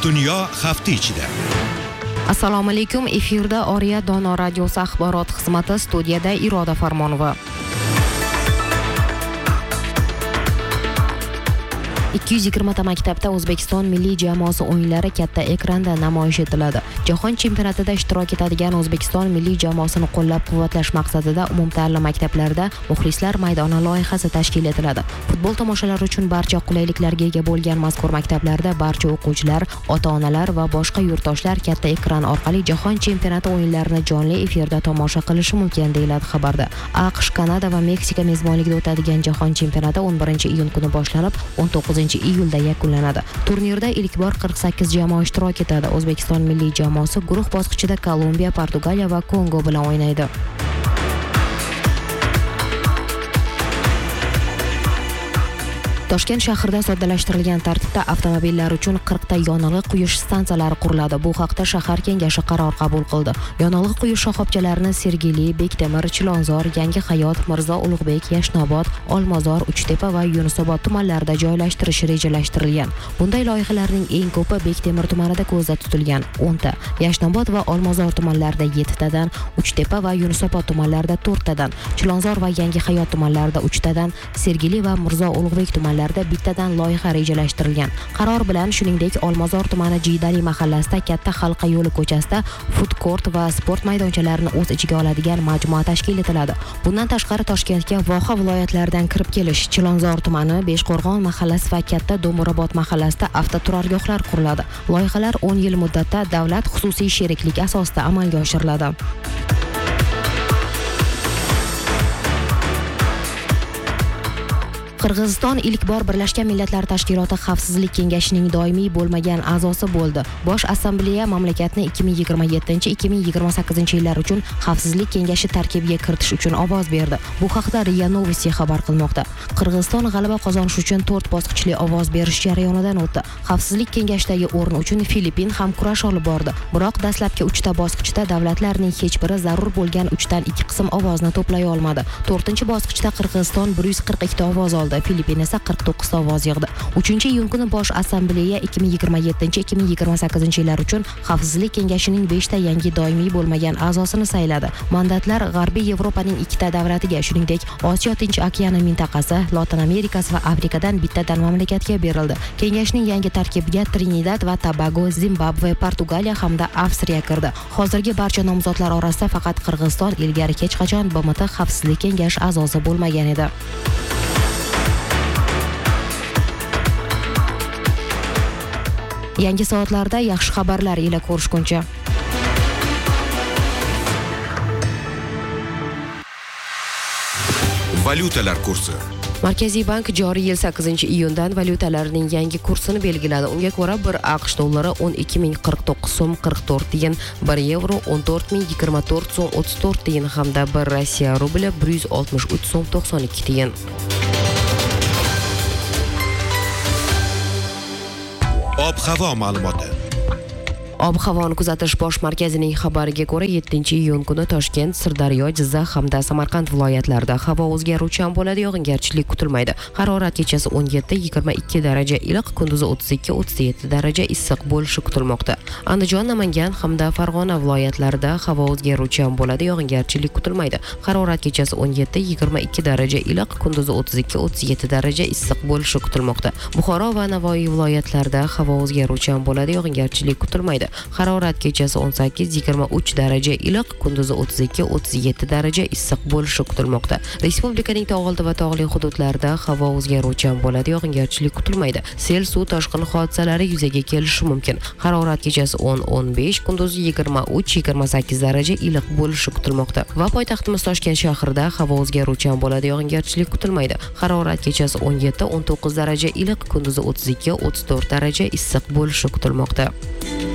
Dunyo hafta ichida. Assalomu alaykum. Efirda Oriya Dono radiosi axborot xizmati, studiyada Iroda Farmonova. 220 ta maktabda O'zbekiston milliy jamoasi o'yinlari katta ekranda namoyish etiladi. Jahon chempionatida ishtirok etadigan O'zbekiston milliy jamoasini qo'llab-quvvatlash maqsadida umumta'lim maktablarda muxlislar maydoni loyihasi tashkil etiladi. Futbol tomoshalari uchun barcha qulayliklarga ega bo'lgan mazkur maktablarda barcha o'quvchilar, ota-onalar va boshqa yurtdoshlar katta ekran orqali Jahon chempionati o'yinlarini jonli efirda tomosha qilishi mumkin, deyiladi xabarda. AQSh, Kanada va Meksika mezbonligida o'tadigan Jahon chempionati 11-iyun kuni boshlanib, 19-iyulda yakunlanadi. Turnirda ilk bor 48 jamoa ishtirok etadi. O'zbekiston milliy jamoasi guruh bosqichida Kolumbiya, Portugaliya va Kongo bilan o'ynaydi. Toshkent shahrida soddalashtirilgan tartibda avtomobillar uchun 40 ta yonilg'i quyish stansiyalari quriladi. Bu haqda shahar kengashi qaror qabul qildi. Yonilg'i quyish shoxobchalarini Sergeli, Bektemir, Chilonzor, Yangi Hayot, Mirzo Ulug'bek, Yashnobod, Olmazor, Uchtepa va Yunusobod tumanlarida joylashtirish rejalashtirilgan. Bunday loyihalarning eng ko'pi Bektemir tumanida ko'zda tutilgan 10 ta, Yashnobod va Olmazor tumanlarida 7 tadan, Uchtepa va Yunusobod tumanlarida 4 tadan, Chilonzor va Yangi Hayot tumanlarida 3 tadan, Sergeli va Mirzo Ulug'bek tumanlarida bittadan loyiha rejalashtirilgan. Qaror bilan shuningdek Olmazor tumani Jiydali mahallasida katta halqa yo'li ko'chasida food court va sport maydonchalarining o'z ichiga oladigan majmua tashkil etiladi. Bundan tashqari Toshkentga voha viloyatlaridan kirib kelish, Chilonzor tumani, Beshqo'rg'on mahallasi va Katta Do'murobod mahallasida avtoturargohlar quriladi. Loyihalar 10 yil muddatda davlat xususiy sheriklik asosida amalga oshiriladi. Qirg'iziston ilk bor Birlashgan Millatlar Tashkiloti Xavfsizlik kengashining doimiy bo'lmagan a'zosi bo'ldi. Bosh assambleya mamlakatni 2027-2028 yillar uchun Xavfsizlik kengashi tarkibiga kiritish uchun ovoz berdi. Bu haqda RIA Novosti xabar qilmoqda. Qirg'iziston g'alaba qozonish uchun 4 bosqichli ovoz berish jarayonidan o'tdi. Xavfsizlik kengashidagi o'rin uchun Filippin ham kurash olib bordi. Biroq dastlabki 3 ta bosqichda davlatlarning hech biri zarur bo'lgan 3 dan 2 qism ovozni to'play olmadi. 4-bosqichda Qirg'iziston 142 ta ovoz oldi. Filippin esa 49 ta ovoz yig'di. 3-iyun kuni bosh assambleya 2027-2028 yillar uchun Xavfsizlik kengashining 5 ta yangi doimiy bo'lmagan a'zosini sayladi. Mandatlar G'arbiy Yevropaning 2 ta davlatiga, shuningdek Osiyo Tinch okeani mintaqasi, Lotin Amerikasi va Afrikadan bittadan mamlakatga berildi. Kengashning yangi tarkibiga Trinidad va Tobago, Zimbabve, Portugaliya hamda Avstriya kirdi. Hozirgi barcha nomzodlar orasida faqat Qirg'iziston ilgari hech qachon BMT Xavfsizlik kengashi a'zosi bo'lmagan edi. Yangi soatlarda yaxshi xabarlar ila ko'rishguncha. Valyutalar kursi. Markaziy bank joriy yil 8-iyundan valyutalarning yangi kursini belgiladi. Unga ko'ra 1 AQSh dollari 12.049 so'm 44 tiyin, 1 yevro 14.024 so'm 34 tiyin hamda 1 Rossiya rubli 163 so'm 92 tiyin. Ob-havo ma'lumoti. Ob-havoni kuzatish bosh markazining xabariga ko'ra 7-iyun kuni Toshkent, Sirdaryo, Jizzax hamda Samarqand viloyatlarida havo o'zgaruvchan bo'ladi, yog'ingarchilik kutilmaydi. Harorat kechasi 17-22 daraja iliq, kunduzi 32-37 daraja issiq bo'lishi kutilmoqda. Andijon, Namangan hamda Farg'ona viloyatlarida havo o'zgaruvchan bo'ladi, yog'ingarchilik kutilmaydi. Harorat kechasi 17-22 daraja iliq, kunduzi 32-37 daraja issiq bo'lishi kutilmoqda. Buxoro va Navoiy viloyatlarida havo o'zgaruvchan bo'ladi, yog'ingarchilik kutilmaydi. Harorat kechasi 18-23 daraja iliq, kunduzi 32-37 daraja issiq bo'lishi kutilmoqda. Respublikaning tog'oldi va tog'li hududlarida havo o'zgaruvchan bo'ladi, yog'ingarchilik kutilmaydi. Sel, suv toshqin hodisalari yuzaga kelishi mumkin. Harorat kechasi 10-15, kunduzi 23-28 daraja iliq bo'lishi kutilmoqda. Va poytaxtimiz Toshkent shahrida havo o'zgaruvchan bo'ladi, yog'ingarchilik kutilmaydi. Harorat kechasi 17-19 daraja iliq, kunduzi 32-34 daraja issiq bo'lishi kutilmoqda.